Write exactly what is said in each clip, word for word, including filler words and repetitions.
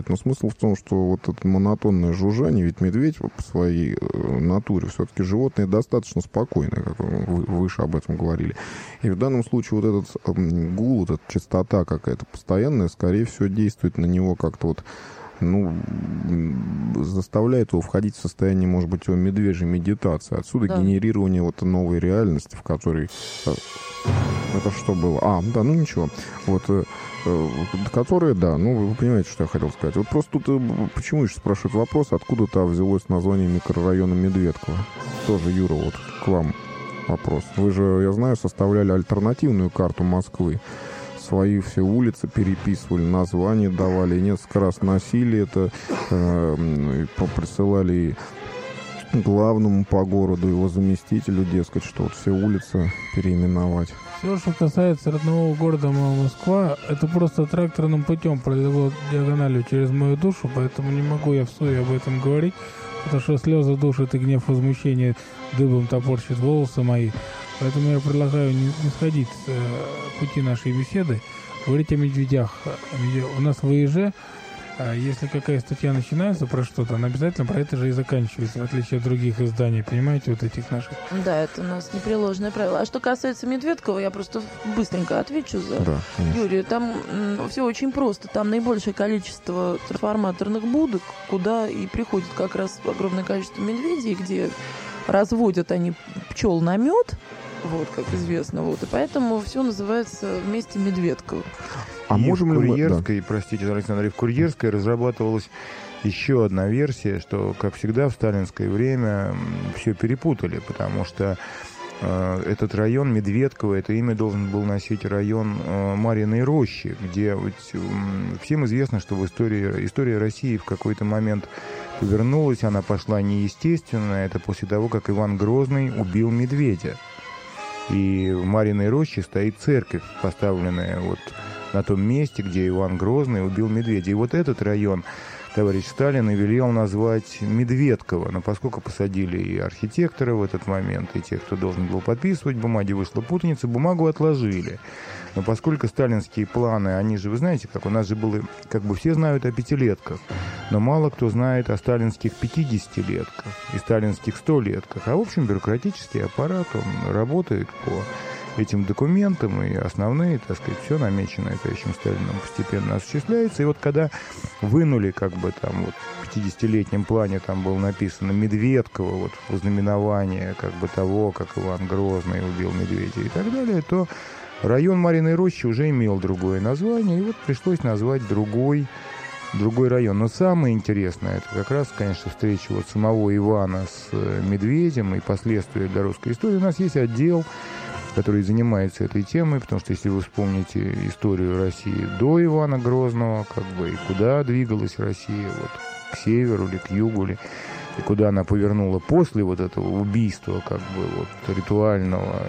Но смысл в том, что вот это монотонное жужжание, ведь медведь по своей натуре все-таки животное достаточно спокойное, как вы выше об этом говорили. И в данном случае вот этот гул, вот эта частота какая-то постоянная, скорее всего, действует на него как-то вот, ну, заставляет его входить в состояние, может быть, его медвежьей медитации. Отсюда да. генерирование вот новой реальности, в которой... Это что было? А, да, ну ничего. Вот, э, которые, да, ну, вы понимаете, что я хотел сказать. Вот просто тут, почему еще спрашивают вопрос, откуда-то взялось название микрорайона Медведково? Тоже, Юра, вот к вам вопрос. Вы же, я знаю, составляли альтернативную карту Москвы. Свои все улицы переписывали, названия давали, несколько раз носили это, э, присылали главному по городу, его заместителю, дескать, что вот все улицы переименовать. Все, что касается родного города Москва, это просто тракторным путем пролило диагональю через мою душу, поэтому не могу я в суе об этом говорить, потому что слезы душат и гнев возмущения дыбом топорщит волосы мои. Поэтому я предлагаю не, не сходить с э, пути нашей беседы, говорить о медведях. У нас в ИЖ, э, если какая статья начинается про что-то, она обязательно про это же и заканчивается, в отличие от других изданий, понимаете, вот этих наших. Да, это у нас непреложное правило. А что касается Медведкова, я просто быстренько отвечу за да, Юрию. Там м, все очень просто. Там наибольшее количество трансформаторных будок, куда и приходит как раз огромное количество медведей, где разводят они пчел на мед. Вот, как известно, вот, и поэтому все называется вместе Медведково. А и можем в Курьерской, мы... да. простите, Александр, в Курьерской разрабатывалась еще одна версия, что, как всегда, в сталинское время все перепутали, потому что э, этот район Медведково, это имя должен был носить район э, Марьиной Рощи, где вот, э, всем известно, что в истории, история России в какой-то момент повернулась, она пошла неестественно, это после того, как Иван Грозный убил медведя. И в Марьиной Роще стоит церковь, поставленная вот на том месте, где Иван Грозный убил медведя. И вот этот район товарищ Сталин и велел назвать Медведково. Но поскольку посадили и архитектора в этот момент, и тех, кто должен был подписывать бумаги, вышла путаница, бумагу отложили. Но поскольку сталинские планы, они же, вы знаете, как у нас же было, как бы все знают о пятилетках, но мало кто знает о сталинских пятидесятилетках и сталинских столетках. А в общем, бюрократический аппарат, он работает по этим документам, и основные, так сказать, все намеченное товарищем Сталином постепенно осуществляется. И вот когда вынули, как бы там вот в пятидесятилетнем плане там было написано Медведково, вот вознаменование как бы того, как Иван Грозный убил медведя и так далее, то район Марьиной Рощи уже имел другое название, и вот пришлось назвать другой, другой район. Но самое интересное, это как раз, конечно, встреча вот самого Ивана с медведем и последствия для русской истории. У нас есть отдел, который занимается этой темой, потому что если вы вспомните историю России до Ивана Грозного, как бы, и куда двигалась Россия, вот к северу или к югу, или, и куда она повернула после вот этого убийства, как бы, вот, ритуального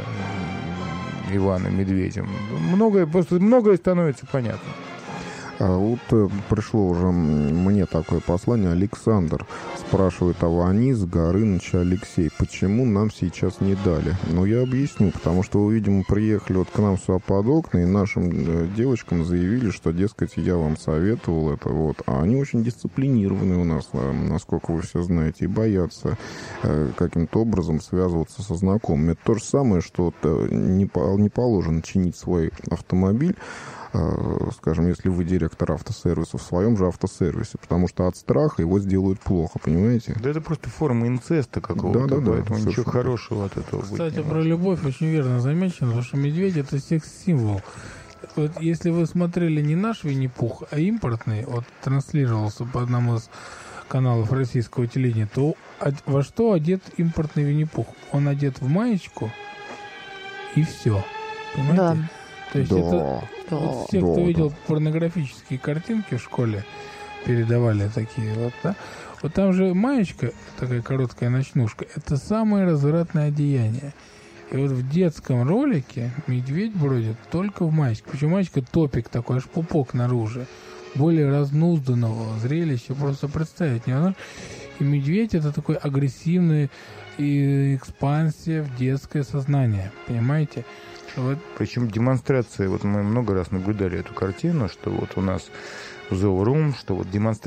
Ивана Медведем. Многое, просто многое становится понятно. А вот э, пришло уже мне такое послание. Александр спрашивает: Аванис, Горыныч, Алексей, почему нам сейчас не дали? Ну, я объясню, потому что вы, видимо, приехали вот к нам сюда под окна, и нашим э, девочкам заявили, что, дескать, я вам советовал это, вот. А они очень дисциплинированы у нас, э, насколько вы все знаете, и боятся э, каким-то образом связываться со знакомыми. Это то же самое, что вот, э, не, по, не положено чинить свой автомобиль, скажем, если вы директор автосервиса, в своем же автосервисе, потому что от страха его сделают плохо, понимаете? Да это просто форма инцеста какого-то, да, да, поэтому да, ничего хорошего от этого будет. Кстати, про любовь очень верно замечено, потому что медведь — это секс-символ. Вот если вы смотрели не наш Винни-Пух, а импортный, вот транслировался по одному из каналов российского телевидения, то во что одет импортный Винни-Пух? Он одет в маечку и все. Понимаете? Да. То есть да, это да, вот все, да, кто да. видел порнографические картинки в школе, передавали такие вот, да? Вот там же маечка, такая короткая ночнушка, это самое развратное одеяние. И вот в детском ролике медведь бродит только в маечке. Причем маечка топик такой, аж пупок наружу. Более разнузданного зрелища просто представить невозможно. И медведь — это такой агрессивный и экспансия в детское сознание. Понимаете? Вот. Причем демонстрация, вот мы много раз наблюдали эту картину, что вот у нас в Зоорум, что вот демонстрация